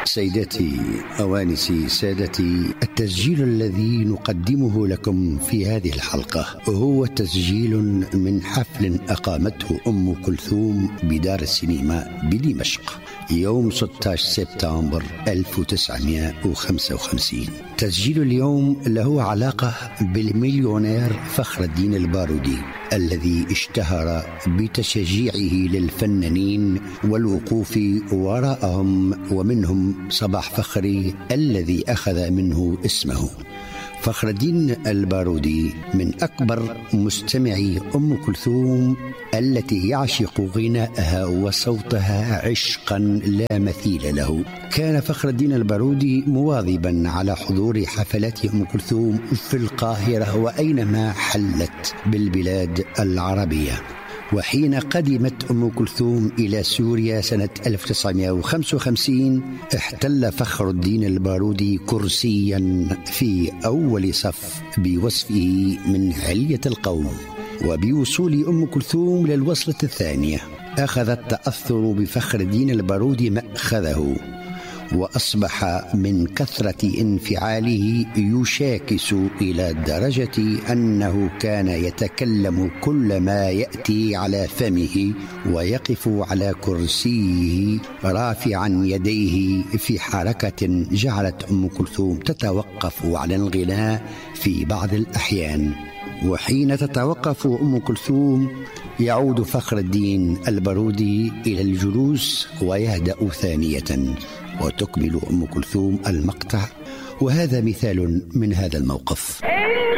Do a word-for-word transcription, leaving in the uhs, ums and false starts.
سيداتي أوانسي سادتي، التسجيل الذي نقدمه لكم في هذه الحلقة هو تسجيل من حفل أقامته أم كلثوم بدار السينما بدمشق يوم ستة عشر سبتمبر ألف وتسعمائة وخمسة وخمسين. تسجيل اليوم له علاقة بالمليونير فخر الدين البارودي الذي اشتهر بتشجيعه للفنانين والوقوف وراءهم، ومنهم صباح فخري الذي أخذ منه اسمه. فخر الدين البارودي من أكبر مستمعي أم كلثوم التي يعشق غناءها وصوتها عشقا لا مثيل له. كان فخر الدين البارودي مواظبا على حضور حفلات أم كلثوم في القاهرة وأينما حلت بالبلاد العربية. وحين قدمت أم كلثوم إلى سوريا سنة ألف وتسعمائة وخمسة وخمسين احتل فخر الدين البارودي كرسيا في أول صف بوصفه من علية القوم. وبوصول أم كلثوم للوصلة الثانية أخذ التأثر بفخر الدين البارودي مأخذه، وأصبح من كثرة انفعاله يشاكس إلى درجة أنه كان يتكلم كل ما يأتي على فمه، ويقف على كرسيه رافعا يديه في حركة جعلت أم كلثوم تتوقف عن الغناء في بعض الأحيان. وحين تتوقف أم كلثوم يعود فخر الدين البارودي إلى الجلوس ويهدأ ثانية، وتكمل أم كلثوم المقطع، وهذا مثال من هذا الموقف.